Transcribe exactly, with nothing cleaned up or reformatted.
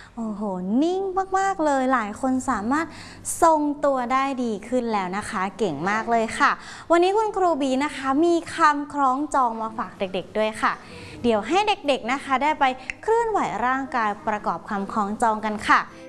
โอ้โหนิ่งมากๆเลยหลายคนสามารถทรงตัวได้ดีขึ้นแล้วนะคะเก่งมากเลยค่ะวันนี้คุณครูบีนะคะมีคำคล้องจองมาฝากเด็กๆด้วยค่ะเดี๋ยวให้เด็กๆนะคะได้ไปเคลื่อนไหวร่างกายประกอบคำคล้องจองกันค่ะ